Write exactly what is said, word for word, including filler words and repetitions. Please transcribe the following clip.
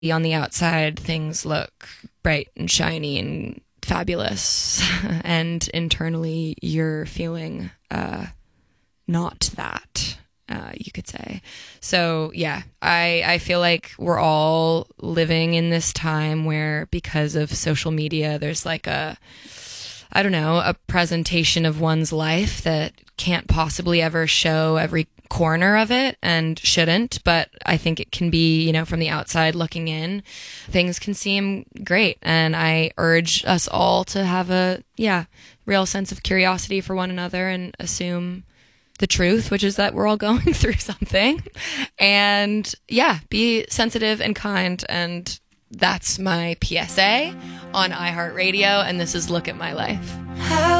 On the outside, things look bright and shiny and fabulous, and internally you're feeling uh, not that, uh, you could say. So yeah, I, I feel like we're all living in this time where, because of social media, there's like a, I don't know, a presentation of one's life that can't possibly ever show every corner of it, and shouldn't, but I think it can be, you know, from the outside looking in, things can seem great. And I urge us all to have a, yeah, real sense of curiosity for one another and assume the truth, which is that we're all going through something. And yeah, be sensitive and kind. And that's my P S A on iHeartRadio. And this is Look at My Life.